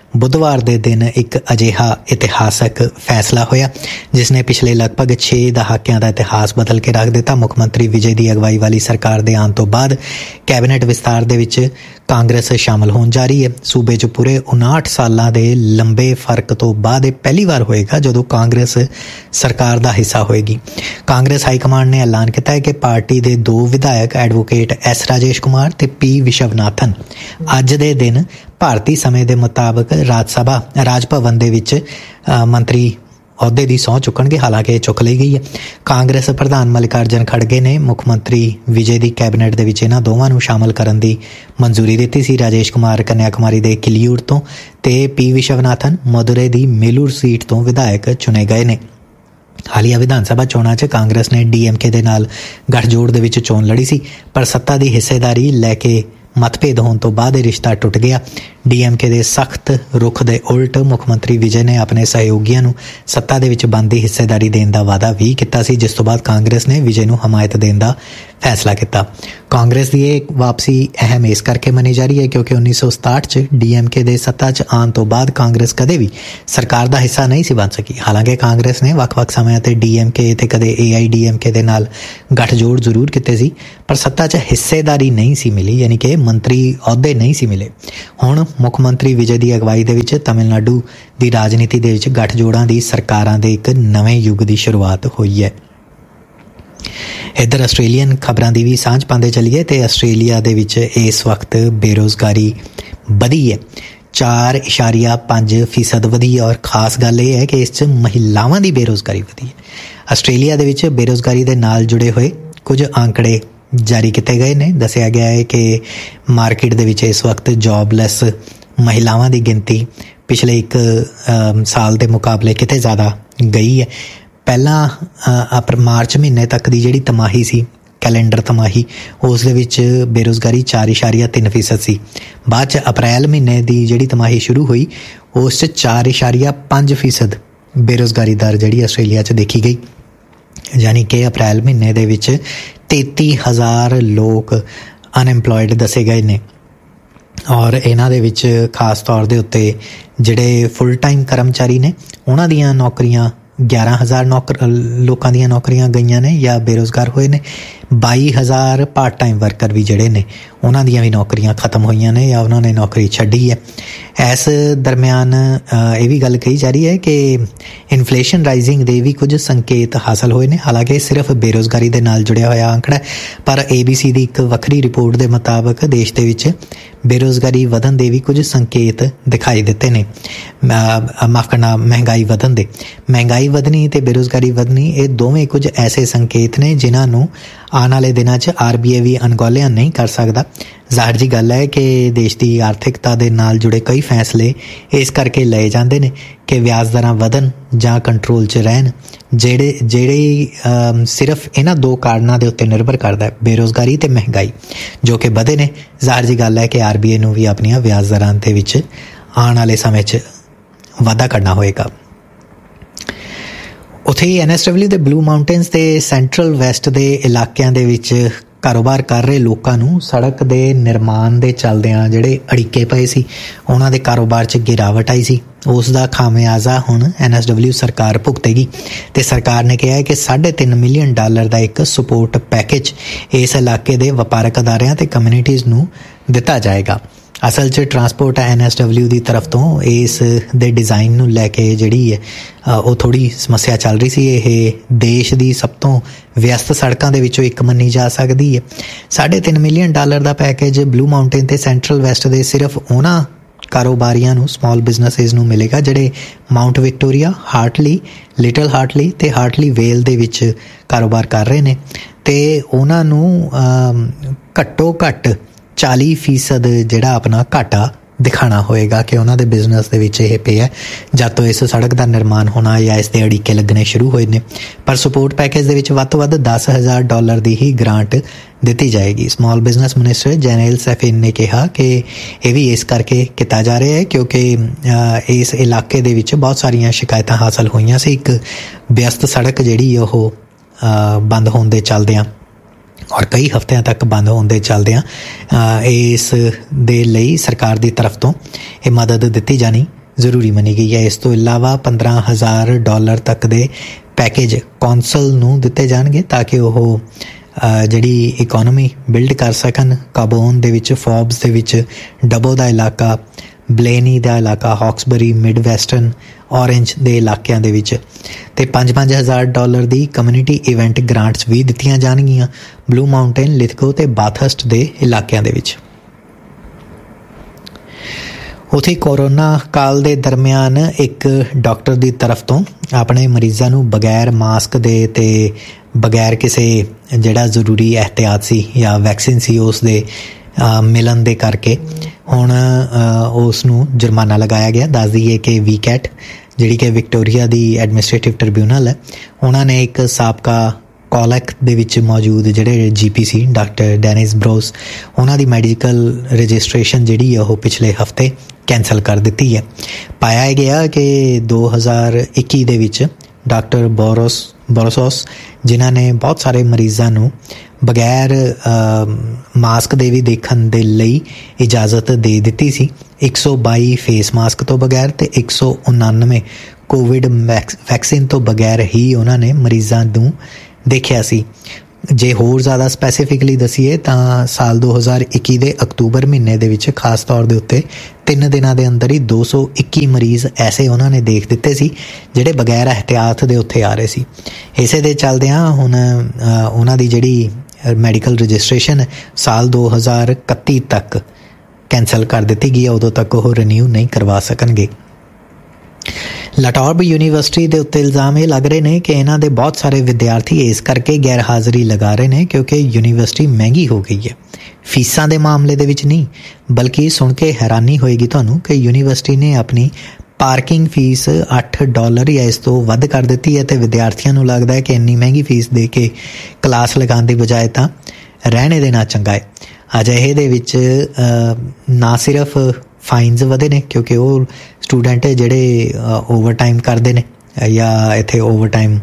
ਬੁੱਧਵਾਰ ਦੇ ਦਿਨ ਇੱਕ ਅਜਿਹਾ ਇਤਿਹਾਸਕ ਫੈਸਲਾ ਹੋਇਆ ਜਿਸ ਨੇ ਪਿਛਲੇ ਲਗਭਗ 6 ਦਹਾਕਿਆਂ ਦਾ ਇਤਿਹਾਸ ਬਦਲ ਕੇ ਰੱਖ ਦਿੱਤਾ। ਮੁੱਖ ਮੰਤਰੀ ਵਿਜੇ ਦੀ ਅਗਵਾਈ ਵਾਲੀ ਸਰਕਾਰ ਦੇ ਆਉਣ ਤੋਂ ਬਾਅਦ ਕੈਬਨਿਟ ਵਿਸਤਾਰ ਦੇ ਵਿੱਚ ਕਾਂਗਰਸ ਸ਼ਾਮਲ ਹੋਣ ਜਾ ਰਹੀ ਹੈ। ਸੂਬੇ 'ਚ ਪੂਰੇ 59 ਸਾਲਾਂ ਦੇ ਲੰਬੇ ਫਰਕ ਤੋਂ ਬਾਅਦ ਇਹ ਪਹਿਲੀ ਵਾਰ ਹੋਏਗਾ ਜਦੋਂ ਕਾਂਗਰਸ ਸਰਕਾਰ ਦਾ ਹਿੱਸਾ ਹੋਏਗੀ। ਕਾਂਗਰਸ ਹਾਈਕਮਾਂਡ ਨੇ ਐਲਾਨ ਕੀਤਾ ਹੈ ਕਿ ਪਾਰਟੀ ਦੇ 2 ਵਿਧਾਇਕ ਐਡਵੋਕੇਟ ਐਸ ਰਾਜੇਸ਼ ਕੁਮਾਰ ਤੇ ਪੀ ਵਿਸ਼ਵਨਾਥਨ ਅੱਜ ਦੇ ਦਿਨ ਭਾਰਤੀ ਸਮੇਂ ਦੇ ਮੁਤਾਬਕ ਰਾਜ ਭਵਨ ਦੇ ਵਿੱਚ ਮੰਤਰੀ ਅਹੁਦੇ ਦੀ ਸਹੁੰ ਚੁੱਕਣਗੇ। ਹਾਲਾਂਕਿ ਇਹ ਚੁੱਕ ਲਈ ਗਈ ਹੈ। ਕਾਂਗਰਸ ਪ੍ਰਧਾਨ ਮਲਿਕਾਰਜਨ ਖੜਗੇ ਨੇ ਮੁੱਖ ਮੰਤਰੀ ਵਿਜੇ ਦੀ ਕੈਬਨਿਟ ਦੇ ਵਿੱਚ ਇਹਨਾਂ ਦੋਵਾਂ ਨੂੰ ਸ਼ਾਮਲ ਕਰਨ ਦੀ ਮਨਜ਼ੂਰੀ ਦਿੱਤੀ ਸੀ। ਰਾਜੇਸ਼ ਕੁਮਾਰ ਕੰਨਿਆਕੁਮਾਰੀ ਦੇ ਕਿਲੀਊਰ ਤੋਂ ਤੇ ਪੀ ਵਿਸ਼ਵਨਾਥਨ ਮਦੁਰਈ ਦੀ ਮੇਲੂਰ ਸੀਟ ਤੋਂ ਵਿਧਾਇਕ ਚੁਣੇ ਗਏ ਨੇ। ਹਾਲੀਆ ਵਿਧਾਨ ਸਭਾ ਚੋਣਾਂ 'ਚ ਕਾਂਗਰਸ ਨੇ DMK ਦੇ ਨਾਲ ਗੱਠਜੋੜ ਦੇ ਵਿੱਚ ਚੋਣ ਲੜੀ ਸੀ, ਪਰ ਸੱਤਾ ਦੀ ਹਿੱਸੇਦਾਰੀ ਲੈ ਕੇ ਮਤਭੇਦ ਹੋਣ ਤੋਂ ਬਾਅਦ ਇਹ ਰਿਸ਼ਤਾ ਟੁੱਟ ਗਿਆ। DMK ਦੇ ਸਖਤ ਰੁਖ ਦੇ ਉਲਟ ਮੁੱਖ ਮੰਤਰੀ ਵਿਜੇ ਨੇ ਆਪਣੇ ਸਹਿਯੋਗੀਆਂ ਨੂੰ ਸੱਤਾ ਦੇ ਵਿੱਚ ਬਣਦੀ ਹਿੱਸੇਦਾਰੀ ਦੇਣ ਦਾ ਵਾਅਦਾ ਵੀ ਕੀਤਾ ਸੀ, ਜਿਸ ਤੋਂ ਬਾਅਦ ਕਾਂਗਰਸ ਨੇ ਵਿਜੇ ਨੂੰ ਹਮਾਇਤ ਦੇਣ ਦਾ ਫੈਸਲਾ ਕੀਤਾ। ਕਾਂਗਰਸ ਦੀ ਇਹ ਵਾਪਸੀ ਅਹਿਮ ਇਸ ਕਰਕੇ ਮੰਨੀ ਜਾ ਰਹੀ ਹੈ ਕਿਉਂਕਿ 1967 'ਚ DMK ਦੇ ਸੱਤਾ 'ਚ ਆਉਣ ਤੋਂ ਬਾਅਦ ਕਾਂਗਰਸ ਕਦੇ ਵੀ ਸਰਕਾਰ ਦਾ ਹਿੱਸਾ ਨਹੀਂ ਸੀ ਬਣ ਸਕੀ। ਹਾਲਾਂਕਿ ਕਾਂਗਰਸ ਨੇ ਵੱਖ-ਵੱਖ ਸਮਿਆਂ 'ਤੇ DMK ਤੇ ਕਦੇ AIDMK ਦੇ ਨਾਲ ਗੱਠਜੋੜ ਜ਼ਰੂਰ ਕੀਤੇ ਸੀ, ਪਰ ਸੱਤਾ 'ਚ ਹਿੱਸੇਦਾਰੀ ਨਹੀਂ ਸੀ ਮਿਲੀ, ਯਾਨੀ ਕਿ ਮੰਤਰੀ ਅਹੁਦੇ ਨਹੀਂ ਸੀ ਮਿਲੇ। ਹੁਣ ਮੁੱਖ ਮੰਤਰੀ ਵਿਜੇ ਦੀ ਅਗਵਾਈ ਦੇ ਵਿੱਚ ਤਮਿਲਨਾਡੂ ਦੀ ਰਾਜਨੀਤੀ ਦੇ ਵਿੱਚ ਗੱਠਜੋੜਾਂ ਦੀ ਸਰਕਾਰਾਂ ਦੇ ਇੱਕ ਨਵੇਂ ਯੁੱਗ ਦੀ ਸ਼ੁਰੂਆਤ ਹੋਈ ਹੈ। ਇੱਧਰ ਆਸਟ੍ਰੇਲੀਅਨ ਖਬਰਾਂ ਦੀ ਵੀ ਸਾਂਝ ਪਾਉਂਦੇ ਚੱਲੀਏ ਤੇ ਆਸਟ੍ਰੇਲੀਆ ਦੇ ਵਿੱਚ ਇਸ ਵਕਤ ਬੇਰੁਜ਼ਗਾਰੀ ਵਧੀ ਹੈ, 4.5% ਵਧੀ ਹੈ। ਔਰ ਖਾਸ ਗੱਲ ਇਹ ਹੈ ਕਿ ਇਸ 'ਚ ਮਹਿਲਾਵਾਂ ਦੀ ਬੇਰੁਜ਼ਗਾਰੀ ਵਧੀ ਹੈ। ਆਸਟ੍ਰੇਲੀਆ ਦੇ ਵਿੱਚ ਬੇਰੁਜ਼ਗਾਰੀ ਦੇ ਨਾਲ ਜੁੜੇ ਹੋਏ ਕੁਝ ਆંકੜੇ ਜਾਰੀ ਕੀਤੇ ਗਏ ਨੇ। ਦੱਸਿਆ ਗਿਆ ਹੈ ਕਿ ਮਾਰਕੀਟ ਦੇ ਵਿੱਚ ਇਸ ਵਕਤ ਜੌਬਲੈਸ ਮਹਿਲਾਵਾਂ ਦੀ ਗਿਣਤੀ ਪਿਛਲੇ 1 ਸਾਲ ਦੇ ਮੁਕਾਬਲੇ ਕਿਤੇ ਜ਼ਿਆਦਾ ਗਈ ਹੈ। ਪਹਿਲਾਂ ਮਾਰਚ ਮਹੀਨੇ ਤੱਕ ਦੀ ਜਿਹੜੀ ਤਿਮਾਹੀ ਸੀ, ਕੈਲੰਡਰ ਤਿਮਾਹੀ, ਉਸ ਦੇ ਵਿੱਚ ਬੇਰੁਜ਼ਗਾਰੀ 4.3% ਸੀ। ਬਾਅਦ 'ਚ ਅਪ੍ਰੈਲ ਮਹੀਨੇ ਦੀ ਜਿਹੜੀ ਤਿਮਾਹੀ ਸ਼ੁਰੂ ਹੋਈ ਉਸ 'ਚ 4.5% ਬੇਰੁਜ਼ਗਾਰੀ ਦਰ ਜਿਹੜੀ ਆਸਟ੍ਰੇਲੀਆ 'ਚ ਦੇਖੀ ਗਈ। ਯਾਨੀ ਕਿ ਅਪ੍ਰੈਲ ਮਹੀਨੇ ਦੇ ਵਿੱਚ 33,000 ਲੋਕ ਅਨਐਮਪਲੋਇਡ ਦੱਸੇ ਗਏ ਨੇ। ਔਰ ਇਹਨਾਂ ਦੇ ਵਿੱਚ ਖਾਸ ਤੌਰ ਦੇ ਉੱਤੇ ਜਿਹੜੇ ਫੁੱਲ ਟਾਈਮ ਕਰਮਚਾਰੀ ਨੇ ਉਹਨਾਂ ਦੀਆਂ ਨੌਕਰੀਆਂ 11,000 ਲੋਕਾਂ ਦੀਆਂ ਨੌਕਰੀਆਂ ਗਈਆਂ ਨੇ ਜਾਂ ਬੇਰੁਜ਼ਗਾਰ ਹੋਏ ਨੇ। 22,000 ਪਾਰਟ ਟਾਈਮ ਵਰਕਰ ਵੀ ਜਿਹੜੇ ਨੇ ਉਹਨਾਂ ਦੀਆਂ ਵੀ ਨੌਕਰੀਆਂ ਖਤਮ ਹੋਈਆਂ ਨੇ ਜਾਂ ਉਹਨਾਂ ਨੇ ਨੌਕਰੀ ਛੱਡੀ ਹੈ। ਇਸ ਦਰਮਿਆਨ ਇਹ ਵੀ ਗੱਲ ਕਹੀ ਜਾ ਰਹੀ ਹੈ ਕਿ ਇਨਫਲੇਸ਼ਨ ਰਾਈਜ਼ਿੰਗ ਦੇ ਵੀ ਕੁਝ ਸੰਕੇਤ ਹਾਸਲ ਹੋਏ ਨੇ। ਹਾਲਾਂਕਿ ਸਿਰਫ ਬੇਰੁਜ਼ਗਾਰੀ ਦੇ ਨਾਲ ਜੁੜਿਆ ਹੋਇਆ ਅੰਕੜਾ, ਪਰ ABC ਦੀ ਇੱਕ ਵੱਖਰੀ ਰਿਪੋਰਟ ਦੇ ਮੁਤਾਬਕ ਦੇਸ਼ ਦੇ ਵਿੱਚ ਬੇਰੁਜ਼ਗਾਰੀ ਵਧਣ ਦੇ ਵੀ ਕੁਝ ਸੰਕੇਤ ਦਿਖਾਈ ਦਿੱਤੇ ਨੇ। ਮਾਫ਼ ਕਰਨਾ, ਮਹਿੰਗਾਈ ਵਧਣ ਦੇ। ਮਹਿੰਗਾਈ ਵਧਣੀ ਤੇ ਬੇਰੁਜ਼ਗਾਰੀ ਵਧਣੀ ਇਹ ਦੋਵੇਂ ਕੁਝ ਐਸੇ ਸੰਕੇਤ ਨੇ ਜਿਨ੍ਹਾਂ ਨੂੰ ਆਉਣ ਵਾਲੇ ਦਿਨਾਂ 'ਚ RBI ਵੀ ਅਣਗੌਲਿਆ ਨਹੀਂ ਕਰ ਸਕਦਾ। ਜ਼ਾਹਿਰ ਜੀ ਗੱਲ ਹੈ ਕਿ ਦੇਸ਼ ਦੀ ਆਰਥਿਕਤਾ ਦੇ ਨਾਲ ਜੁੜੇ ਕਈ ਫੈਸਲੇ ਇਸ ਕਰਕੇ ਲਏ ਜਾਂਦੇ ਨੇ ਕਿ ਵਿਆਜ ਦਰਾਂ ਵਧਣ ਜਾਂ ਕੰਟਰੋਲ 'ਚ ਰਹਿਣ, ਜਿਹੜੇ ਸਿਰਫ ਇਹਨਾਂ 2 ਕਾਰਨਾਂ ਦੇ ਉੱਤੇ ਨਿਰਭਰ ਕਰਦਾ ਹੈ, ਬੇਰੁਜ਼ਗਾਰੀ ਤੇ ਮਹਿੰਗਾਈ, ਜੋ ਕਿ ਵਧੇ ਨੇ। ਜ਼ਾਹਿਰ ਜੀ ਗੱਲ ਹੈ ਕਿ RBI ਨੂੰ ਵੀ ਆਪਣੀਆਂ ਵਿਆਜ ਦਰਾਂ ਦੇ ਵਿੱਚ ਆਉਣ ਵਾਲੇ ਸਮੇਂ 'ਚ ਵਾਧਾ ਕਰਨਾ ਹੋਏਗਾ। ਉੱਥੇ ਹੀ NSW ਦੇ ਬਲੂ ਮਾਊਂਟੇਨਸ ਤੇ ਸੈਂਟਰਲ ਵੈਸਟ ਦੇ ਇਲਾਕਿਆਂ ਦੇ ਵਿੱਚ ਕਾਰੋਬਾਰ ਕਰ ਰਹੇ ਲੋਕਾਂ ਨੂੰ ਸੜਕ ਦੇ ਨਿਰਮਾਣ ਦੇ ਚੱਲਦਿਆਂ ਜਿਹੜੇ ਅੜਿੱਕੇ ਪਏ ਸੀ ਉਹਨਾਂ ਦੇ ਕਾਰੋਬਾਰ 'ਚ ਗਿਰਾਵਟ ਆਈ ਸੀ। ਉਸ ਦਾ ਖਾਮਿਆਜ਼ਾ ਹੁਣ NSW ਸਰਕਾਰ ਭੁਗਤੇਗੀ ਤੇ ਸਰਕਾਰ ਨੇ ਕਿਹਾ ਹੈ ਕਿ $3.5 ਮਿਲੀਅਨ ਦਾ ਇੱਕ ਸਪੋਰਟ ਪੈਕੇਜ ਇਸ ਇਲਾਕੇ ਦੇ ਵਪਾਰਕ ਅਦਾਰਿਆਂ ਤੇ ਕਮਿਊਨਿਟੀਜ਼ ਨੂੰ ਦਿੱਤਾ ਜਾਏਗਾ। ਅਸਲ 'ਚ ਟਰਾਂਸਪੋਰਟ NSW ਦੀ ਤਰਫ ਤੋਂ ਇਸ ਦੇ ਡਿਜ਼ਾਈਨ ਨੂੰ ਲੈ ਕੇ ਜਿਹੜੀ ਹੈ ਉਹ ਥੋੜ੍ਹੀ ਸਮੱਸਿਆ ਚੱਲ ਰਹੀ ਸੀ। ਇਹ ਦੇਸ਼ ਦੀ ਸਭ ਤੋਂ ਵਿਅਸਤ ਸੜਕਾਂ ਦੇ ਵਿੱਚੋਂ ਇੱਕ ਮੰਨੀ ਜਾ ਸਕਦੀ ਹੈ। $3.5 ਮਿਲੀਅਨ ਦਾ ਪੈਕੇਜ ਬਲੂ ਮਾਊਂਟੇਨ ਤੇ ਸੈਂਟਰਲ ਵੈਸਟ ਦੇ ਸਿਰਫ ਉਹਨਾਂ ਕਾਰੋਬਾਰੀਆਂ ਨੂੰ, ਸਮਾਲ ਬਿਜ਼ਨਸਿਸ ਨੂੰ ਮਿਲੇਗਾ ਜਿਹੜੇ ਮਾਊਂਟ ਵਿਕਟੋਰੀਆ, ਹਾਰਟਲੀ, ਲਿਟਲ ਹਾਰਟਲੀ ਤੇ ਹਾਰਟਲੀ ਵੇਲ ਦੇ ਵਿੱਚ ਕਾਰੋਬਾਰ ਕਰ ਰਹੇ ਨੇ ਤੇ ਉਹਨਾਂ ਨੂੰ ਘੱਟੋ ਘੱਟ 40% ਜਿਹੜਾ ਆਪਣਾ ਘਾਟਾ ਦਿਖਾਉਣਾ ਹੋਏਗਾ ਕਿ ਉਹਨਾਂ ਦੇ ਬਿਜ਼ਨਸ ਦੇ ਵਿੱਚ ਇਹ ਪਿਆ ਜਦ ਤੋਂ ਇਸ ਸੜਕ ਦਾ ਨਿਰਮਾਣ ਹੋਣਾ ਜਾਂ ਇਸ ਦੇ ਅੜਿੱਕੇ ਲੱਗਣੇ ਸ਼ੁਰੂ ਹੋਏ ਨੇ। ਪਰ ਸਪੋਰਟ ਪੈਕੇਜ ਦੇ ਵਿੱਚ ਵੱਧ ਤੋਂ ਵੱਧ $10,000 ਦੀ ਹੀ ਗ੍ਰਾਂਟ ਦਿੱਤੀ ਜਾਏਗੀ। ਸਮਾਲ ਬਿਜ਼ਨਸ ਮਿਨਿਸਟਰ ਜੈਨੇਲ ਸੈਫਿਨ ਨੇ ਕਿਹਾ ਕਿ ਇਹ ਵੀ ਇਸ ਕਰਕੇ ਕੀਤਾ ਜਾ ਰਿਹਾ ਹੈ ਕਿਉਂਕਿ ਇਸ ਇਲਾਕੇ ਦੇ ਵਿੱਚ ਬਹੁਤ ਸਾਰੀਆਂ ਸ਼ਿਕਾਇਤਾਂ ਹਾਸਲ ਹੋਈਆਂ ਸੀ। ਇੱਕ ਵਿਅਸਤ ਸੜਕ ਜਿਹੜੀ ਉਹ ਬੰਦ ਹੋਣ ਦੇ ਚੱਲਦਿਆਂ ਔਰ ਕਈ ਹਫ਼ਤਿਆਂ ਤੱਕ ਬੰਦ ਹੋਣ ਦੇ ਚੱਲਦਿਆਂ ਇਸ ਦੇ ਲਈ ਸਰਕਾਰ ਦੀ ਤਰਫ ਤੋਂ ਇਹ ਮਦਦ ਦਿੱਤੀ ਜਾਣੀ ਜ਼ਰੂਰੀ ਮੰਨੀ ਗਈ ਹੈ। ਇਸ ਤੋਂ ਇਲਾਵਾ $15,000 ਤੱਕ ਦੇ ਪੈਕੇਜ ਕੌਂਸਲ ਨੂੰ ਦਿੱਤੇ ਜਾਣਗੇ ਤਾਂ ਕਿ ਉਹ ਜਿਹੜੀ ਇਕੋਨਮੀ ਬਿਲਡ ਕਰ ਸਕਣ। ਕਾਬੋਨ ਦੇ ਵਿੱਚ, ਫੋਰਬਸ ਦੇ ਵਿੱਚ, ਡਬੋ ਦਾ ਇਲਾਕਾ, ਬਲੇਨੀ ਦਾ ਇਲਾਕਾ, ਹੌਕਸਬਰੀ, ਮਿਡ ਵੈਸਟਰਨ, ਔਰੇਂਜ ਦੇ ਇਲਾਕਿਆਂ ਦੇ ਵਿੱਚ, ਅਤੇ $5,000 ਦੀ ਕਮਿਊਨਿਟੀ ਇਵੈਂਟ ਗ੍ਰਾਂਟਸ ਵੀ ਦਿੱਤੀਆਂ ਜਾਣਗੀਆਂ ਬਲੂ ਮਾਊਂਟੇਨ, ਲਿਥਗੋ ਅਤੇ ਬਾਥਹਰਸਟ ਦੇ ਇਲਾਕਿਆਂ ਦੇ ਵਿੱਚ। ਉੱਥੇ ਕੋਰੋਨਾ ਕਾਲ ਦੇ ਦਰਮਿਆਨ ਇੱਕ ਡਾਕਟਰ ਦੀ ਤਰਫ ਤੋਂ ਆਪਣੇ ਮਰੀਜ਼ਾਂ ਨੂੰ ਬਗੈਰ ਮਾਸਕ ਦੇ ਅਤੇ ਬਗੈਰ ਕਿਸੇ ਜਿਹੜਾ ਜ਼ਰੂਰੀ ਇਹਤਿਆਤ ਸੀ ਜਾਂ ਵੈਕਸੀਨ ਸੀ ਉਸ ਦੇ ਮਿਲਣ ਦੇ ਕਰਕੇ ਹੁਣ ਉਸ ਨੂੰ ਜੁਰਮਾਨਾ ਲਗਾਇਆ ਗਿਆ। ਦੱਸ ਦਈਏ ਕਿ ਵੀਕੈਟ ਜਿਹੜੀ ਕਿ ਵਿਕਟੋਰੀਆ ਦੀ ਐਡਮਿਨਿਸਟ੍ਰੇਟਿਵ ਟ੍ਰਿਬਿਊਨਲ ਹੈ, ਉਹਨਾਂ ਨੇ ਇੱਕ ਸਾਬਕਾ ਕੋਲੈਕ ਦੇ ਵਿੱਚ ਮੌਜੂਦ ਜਿਹੜੇ GP ਸੀ ਡਾਕਟਰ ਡੈਨਿਸ ਬਰੋਸ, ਉਹਨਾਂ ਦੀ ਮੈਡੀਕਲ ਰਜਿਸਟ੍ਰੇਸ਼ਨ ਜਿਹੜੀ ਹੈ ਉਹ ਪਿਛਲੇ ਹਫ਼ਤੇ ਕੈਂਸਲ ਕਰ ਦਿੱਤੀ ਹੈ। ਪਾਇਆ ਗਿਆ ਕਿ 2021 ਦੇ ਵਿੱਚ ਡਾਕਟਰ ਬੋਰੋਸੋਸ ਜਿਨ੍ਹਾਂ ਨੇ ਬਹੁਤ ਸਾਰੇ ਮਰੀਜ਼ਾਂ ਨੂੰ ਬਗੈਰ ਮਾਸਕ ਦੇ ਵੀ ਦੇਖਣ ਦੇ ਲਈ ਇਜਾਜ਼ਤ ਦੇ ਦਿੱਤੀ ਸੀ, 122 ਫੇਸ ਮਾਸਕ ਤੋਂ ਬਗੈਰ ਅਤੇ 199 ਕੋਵਿਡ ਵੈਕਸੀਨ ਤੋਂ ਬਗੈਰ ਹੀ ਉਹਨਾਂ ਨੇ ਮਰੀਜ਼ਾਂ ਨੂੰ ਦੇਖਿਆ ਸੀ। ਜੇ ਹੋਰ ਜ਼ਿਆਦਾ ਸਪੈਸੀਫਿਕਲੀ ਦੱਸੀਏ ਤਾਂ ਸਾਲ 2021 ਦੇ ਅਕਤੂਬਰ ਮਹੀਨੇ ਦੇ ਵਿੱਚ ਖਾਸ ਤੌਰ ਦੇ ਉੱਤੇ 3 ਦਿਨਾਂ ਦੇ ਅੰਦਰ ਹੀ 221 ਮਰੀਜ਼ ਐਸੇ ਉਹਨਾਂ ਨੇ ਦੇਖ ਦਿੱਤੇ ਸੀ ਜਿਹੜੇ ਬਗੈਰ ਇਹਤਿਆਤ ਦੇ ਉੱਥੇ ਆ ਰਹੇ ਸੀ। ਇਸੇ ਦੇ ਚੱਲਦਿਆਂ ਹੁਣ ਉਹਨਾਂ ਦੀ ਜਿਹੜੀ ਮੈਡੀਕਲ ਰਜਿਸਟ੍ਰੇਸ਼ਨ ਸਾਲ 2031 ਤੱਕ ਕੈਂਸਲ ਕਰ ਦਿੱਤੀ ਗਈ ਹੈ, ਉਦੋਂ ਤੱਕ ਉਹ ਰੀਨਿਊ ਨਹੀਂ ਕਰਵਾ ਸਕਣਗੇ। ਲਾਟੋਰਬ ਯੂਨੀਵਰਸਿਟੀ ਦੇ ਉੱਤੇ ਇਲਜ਼ਾਮ ਇਹ ਲੱਗ ਰਹੇ ਨੇ ਕਿ ਇਹਨਾਂ ਦੇ ਬਹੁਤ ਸਾਰੇ ਵਿਦਿਆਰਥੀ ਇਸ ਕਰਕੇ ਗੈਰ ਹਾਜ਼ਰੀ ਲਗਾ ਰਹੇ ਨੇ ਕਿਉਂਕਿ ਯੂਨੀਵਰਸਿਟੀ ਮਹਿੰਗੀ ਹੋ ਗਈ ਹੈ। ਫੀਸਾਂ ਦੇ ਮਾਮਲੇ ਦੇ ਵਿੱਚ ਨਹੀਂ, ਬਲਕਿ ਸੁਣ ਕੇ ਹੈਰਾਨੀ ਹੋਏਗੀ ਤੁਹਾਨੂੰ ਕਿ ਯੂਨੀਵਰਸਿਟੀ ਨੇ ਆਪਣੀ ਪਾਰਕਿੰਗ ਫੀਸ $8 ਜਾਂ ਇਸ ਤੋਂ ਵੱਧ ਕਰ ਦਿੱਤੀ ਹੈ ਅਤੇ ਵਿਦਿਆਰਥੀਆਂ ਨੂੰ ਲੱਗਦਾ ਹੈ ਕਿ ਇੰਨੀ ਮਹਿੰਗੀ ਫੀਸ ਦੇ ਕੇ ਕਲਾਸ ਲਗਾਉਣ ਦੀ ਬਜਾਏ ਤਾਂ ਰਹਿਣੇ ਦੇਣਾ ਚੰਗਾ ਹੈ। ਅਜਿਹੇ ਦੇ ਵਿੱਚ ਨਾ ਸਿਰਫ ਫਾਈਨਸ ਵਧੇ ਨੇ ਕਿਉਂਕਿ ਉਹ ਸਟੂਡੈਂਟ ਜਿਹੜੇ ਓਵਰ ਟਾਈਮ ਕਰਦੇ ਨੇ ਜਾਂ ਇੱਥੇ ਓਵਰ ਟਾਈਮ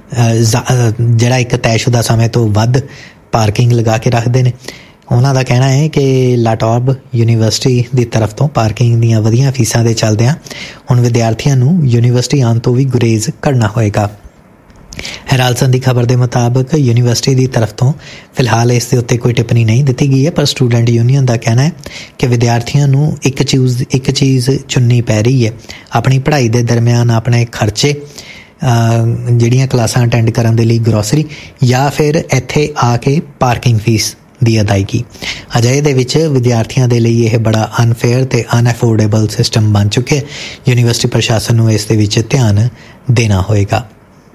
ਜਿਹੜਾ ਇੱਕ ਤੈਅਸ਼ੁਦਾ ਸਮੇਂ ਤੋਂ ਵੱਧ ਪਾਰਕਿੰਗ ਲਗਾ ਕੇ ਰੱਖਦੇ ਨੇ, ਉਹਨਾਂ ਦਾ ਕਹਿਣਾ ਹੈ ਕਿ ਲਾਟੋਰਬ ਯੂਨੀਵਰਸਿਟੀ ਦੀ ਤਰਫ ਤੋਂ ਪਾਰਕਿੰਗ ਦੀਆਂ ਵਧੀਆਂ ਫੀਸਾਂ ਦੇ ਚੱਲਦਿਆਂ ਹੁਣ ਵਿਦਿਆਰਥੀਆਂ ਨੂੰ ਯੂਨੀਵਰਸਿਟੀ ਆਉਣ ਤੋਂ ਵੀ ਗੁਰੇਜ਼ ਕਰਨਾ ਹੋਏਗਾ। ਹੈਰਾਲਸਨ ਦੀ ਖਬਰ ਦੇ ਮੁਤਾਬਕ ਯੂਨੀਵਰਸਿਟੀ ਦੀ ਤਰਫ ਤੋਂ ਫਿਲਹਾਲ ਇਸ ਦੇ ਉੱਤੇ ਕੋਈ ਟਿੱਪਣੀ ਨਹੀਂ ਦਿੱਤੀ ਗਈ ਹੈ, ਪਰ ਸਟੂਡੈਂਟ ਯੂਨੀਅਨ ਦਾ ਕਹਿਣਾ ਹੈ ਕਿ ਵਿਦਿਆਰਥੀਆਂ ਨੂੰ ਇੱਕ ਚੀਜ਼ ਚੁਣਨੀ ਪੈ ਰਹੀ ਹੈ, ਆਪਣੀ ਪੜ੍ਹਾਈ ਦੇ ਦਰਮਿਆਨ ਆਪਣੇ ਖਰਚੇ, ਜਿਹੜੀਆਂ ਕਲਾਸਾਂ ਅਟੈਂਡ ਕਰਨ ਦੇ ਲਈ ਗਰੋਸਰੀ, ਜਾਂ ਫਿਰ ਇੱਥੇ ਆ ਕੇ ਪਾਰਕਿੰਗ ਫੀਸ ਦੀ ਅਦਾਇਗੀ। ਅਜਿਹੇ ਦੇ ਵਿੱਚ ਵਿਦਿਆਰਥੀਆਂ ਦੇ ਲਈ ਇਹ ਬੜਾ ਅਨਫੇਅਰ ਅਤੇ ਅਨਅਫੋਰਡੇਬਲ ਸਿਸਟਮ ਬਣ ਚੁੱਕਿਆ। ਯੂਨੀਵਰਸਿਟੀ ਪ੍ਰਸ਼ਾਸਨ ਨੂੰ ਇਸ ਦੇ ਵਿੱਚ ਧਿਆਨ ਦੇਣਾ ਹੋਏਗਾ।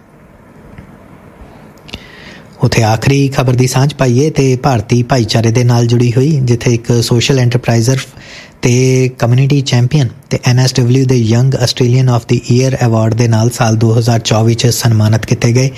ਉੱਥੇ ਆਖਰੀ ਖਬਰ ਦੀ ਸਾਂਝ ਪਾਈਏ ਅਤੇ ਭਾਰਤੀ ਭਾਈਚਾਰੇ ਦੇ ਨਾਲ ਜੁੜੀ ਹੋਈ, ਜਿੱਥੇ ਇੱਕ ਸੋਸ਼ਲ ਐਂਟਰਪ੍ਰਾਈਜ਼ਰ ਅਤੇ ਕਮਿਊਨਿਟੀ ਚੈਂਪੀਅਨ ਅਤੇ NSW ਦੇ young Australian of the year award ਦੇ ਨਾਲ ਸਾਲ 2024 'ਚ ਸਨਮਾਨਿਤ ਕੀਤੇ ਗਏ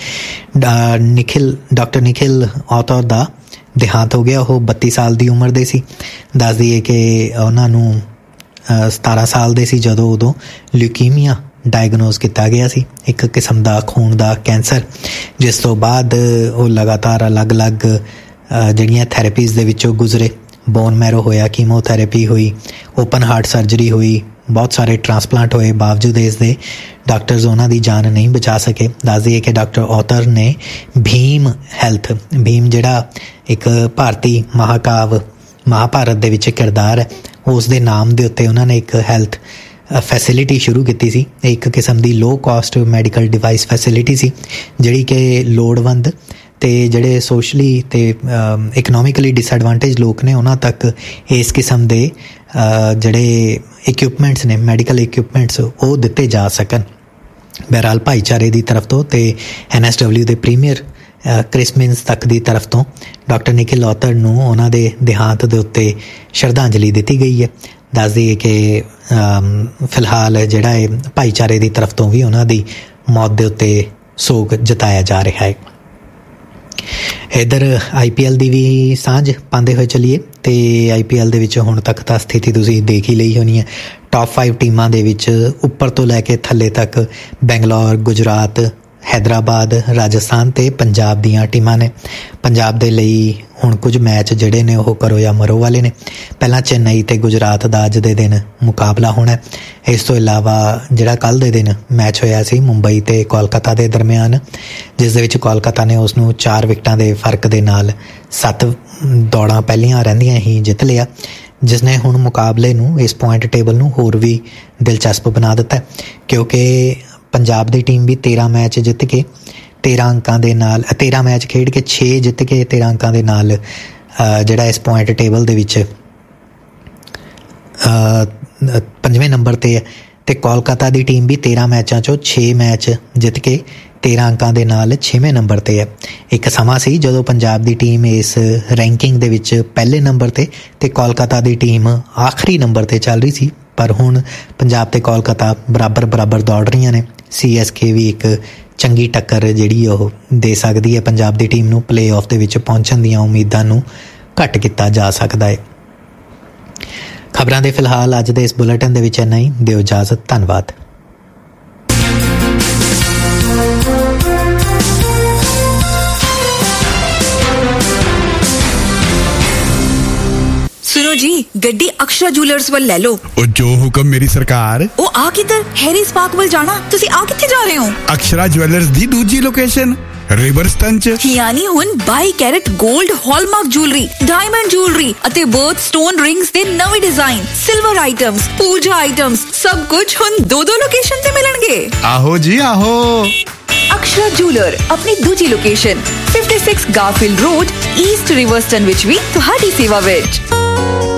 ਡਾਕਟਰ ਨਿਖਿਲ ਔਤਰ ਦਾ ਦੇਹਾਂਤ ਹੋ ਗਿਆ। ਉਹ 32 ਸਾਲ ਦੀ ਉਮਰ ਦੇ ਸੀ। ਦੱਸ ਦਈਏ ਕਿ ਉਹਨਾਂ ਨੂੰ 17 ਸਾਲ ਦੇ ਸੀ ਜਦੋਂ ਉਦੋਂ ਲਿਊਕੀਮੀਆ ਡਾਇਗਨੋਜ਼ ਕੀਤਾ ਗਿਆ ਸੀ, ਇੱਕ ਕਿਸਮ ਦਾ ਖੂਨ ਦਾ ਕੈਂਸਰ, ਜਿਸ ਤੋਂ ਬਾਅਦ ਉਹ ਲਗਾਤਾਰ ਅਲੱਗ-ਅਲੱਗ ਜਿਹੜੀਆਂ ਥੈਰੇਪੀਜ਼ ਦੇ ਵਿੱਚੋਂ ਗੁਜ਼ਰੇ। ਬੋਨ ਮੈਰੋ ਹੋਇਆ, ਕੀਮੋਥੈਰੇਪੀ ਹੋਈ, ਓਪਨ ਹਾਰਟ ਸਰਜਰੀ ਹੋਈ, ਬਹੁਤ ਸਾਰੇ ਟ੍ਰਾਂਸਪਲਾਂਟ ਹੋਏ, ਬਾਵਜੂਦ ਇਸ ਦੇ ਡਾਕਟਰਜ਼ ਉਹਨਾਂ ਦੀ ਜਾਨ ਨਹੀਂ ਬਚਾ ਸਕੇ। ਦੱਸ ਦਈਏ ਕਿ ਡਾਕਟਰ ਔਤਰ ਨੇ ਭੀਮ ਜਿਹੜਾ ਇੱਕ ਭਾਰਤੀ ਮਹਾਭਾਰਤ ਦੇ ਵਿੱਚ ਕਿਰਦਾਰ ਹੈ, ਉਸ ਦੇ ਨਾਮ ਦੇ ਉੱਤੇ ਉਹਨਾਂ ਨੇ ਇੱਕ ਹੈਲਥ ਫੈਸਿਲਿਟੀ ਸ਼ੁਰੂ ਕੀਤੀ ਸੀ। ਇੱਕ ਕਿਸਮ ਦੀ ਲੋ ਕਾਸਟ ਮੈਡੀਕਲ ਡਿਵਾਈਸ ਫੈਸਿਲਿਟੀ ਸੀ ਜਿਹੜੀ ਕਿ ਲੋੜਵੰਦ ਅਤੇ ਜਿਹੜੇ ਸੋਸ਼ਲੀ ਅਤੇ ਇਕਨੋਮਿਕਲੀ ਡਿਸਐਡਵਾਂਟੇਜ ਲੋਕ ਨੇ ਉਹਨਾਂ ਤੱਕ ਇਸ ਕਿਸਮ ਦੇ ਜਿਹੜੇ ਇਕੁਇਪਮੈਂਟਸ ਨੇ, ਮੈਡੀਕਲ ਇਕੁਇਪਮੈਂਟਸ, ਉਹ ਦਿੱਤੇ ਜਾ ਸਕਣ। ਬਹਰਹਾਲ ਭਾਈਚਾਰੇ ਦੀ ਤਰਫ ਤੋਂ ਅਤੇ NSW ਦੇ ਪ੍ਰੀਮੀਅਰ ਕ੍ਰਿਸ ਮਿੰਸ ਤੱਕ ਦੀ ਤਰਫ ਤੋਂ ਡਾਕਟਰ ਨਿਖਿਲ ਔਤਰ ਨੂੰ ਉਹਨਾਂ ਦੇ ਦੇਹਾਂਤ ਦੇ ਉੱਤੇ ਸ਼ਰਧਾਂਜਲੀ ਦਿੱਤੀ ਗਈ ਹੈ। ਦੱਸ ਦਈਏ ਕਿ ਫਿਲਹਾਲ ਜਿਹੜਾ ਇਹ ਭਾਈਚਾਰੇ ਦੀ ਤਰਫ ਤੋਂ ਵੀ ਉਹਨਾਂ ਦੀ ਮੌਤ ਦੇ ਉੱਤੇ ਸੋਗ ਜਤਾਇਆ ਜਾ ਰਿਹਾ ਹੈ। ਇੱਧਰ IPL ਦੀ ਵੀ ਸਾਂਝ ਪਾਉਂਦੇ ਹੋਏ ਚੱਲੀਏ ਅਤੇ IPL ਦੇ ਵਿੱਚ ਹੁਣ ਤੱਕ ਤਾਂ ਸਥਿਤੀ ਤੁਸੀਂ ਦੇਖ ਹੀ ਲਈ ਹੋਣੀ ਹੈ। ਟੌਪ 5 ਟੀਮਾਂ ਦੇ ਵਿੱਚ ਉੱਪਰ ਤੋਂ ਲੈ ਕੇ ਥੱਲੇ ਤੱਕ ਬੈਂਗਲੌਰ, ਗੁਜਰਾਤ, हैदराबाद, राजस्थान ते पंजाब दीयां टीमां ने। पंजाब दे लई हुण कुछ मैच जिहड़े ने ओह करो या मरो वाले ने। पहलां चेन्नई ते गुजरात दा अज दे दिन मुकाबला होना है। इस तो इलावा जिहड़ा कल दे दिन मैच होया सी मुंबई ते कोलकाता दे दरम्यान, जिस दे विच कोलकाता ने उसनूं 4 विकटां दे फर्क दे नाल 7 दौड़ां पहलियां रहिंदियां ही जित लिया, जिसने हुण मुकाबले नूं इस पॉइंट टेबल नूं होर भी दिलचस्प बना दिता है, क्योंकि पंजाब दी टीम भी 13 मैच जित के 13 अंकां दे नाल 13 मैच खेड के 6 जित के 13 अंकां दे नाल जिहड़ा इस पॉइंट टेबल दे विच 5वें नंबर ते है। ते कोलकाता दी टीम भी 13 मैचां चों 6 मैच जित के 13 अंकां दे नाल 6वें नंबर ते है। एक समां सी जदों पंजाब दी टीम इस रैंकिंग दे विच पहले नंबर ते कोलकाता दी टीम आखिरी नंबर ते चल रही सी, पर हुण पंजाब ते कोलकाता बराबर बराबर दौड़ रहीआं ने। CSK भी एक चंगी टक्कर जिहड़ी ओह दे सकदी है पंजाब दी टीम नूं, प्ले ऑफ दे विच पहुंचण दीआं उम्मीदां नूं घट कीता जा सकदा है। खबरां दे फिलहाल अज दे इस बुलेटिन दे विच इन्ना ही। दिओ इजाजत, धन्नवाद। सुनो जी, गड्डी अक्षरा ज्वेलर्स वाल ले लो। ओ जो हुक्म मेरी सरकार। ओ आ किधर? हैरीज पार्क वाल जाना। तुसी आ किथे जा रहे हो? अक्षरा ज्वेलर्स दी दूजी लोकेशन रिवरस्टन च, यानी हुन 22 carat gold hallmark jewellery, diamond jewellery अते बर्थ स्टोन रिंग्स दे नवे डिजाइन, सिल्वर आइटम्स, पूजा आइटम्स, सब कुछ हुन 2 लोकेशन ते मिलणगे। आहो जी आहो। अक्षरा ज्वेलर अपनी दूजी लोकेशन 56 गारफील्ड रोड, ईस्ट रिवरस्टन विच भी तुहाडी सेवा विच।